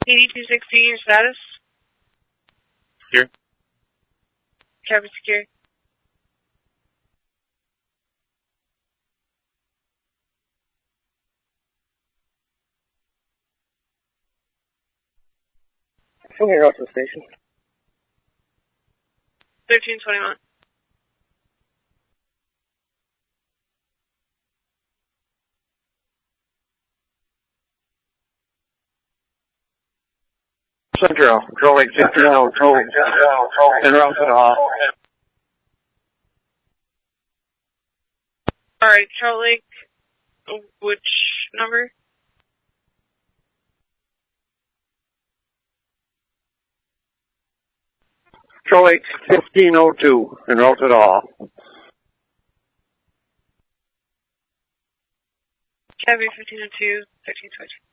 PD-216, status? Here. Cabin secure. From here out to the station. 1321. Central, Control Lake 1502, en route to the hall. Alright, Trout Lake, which number? Control Lake 1502, en route to the hall. Cabin 1502, 1320.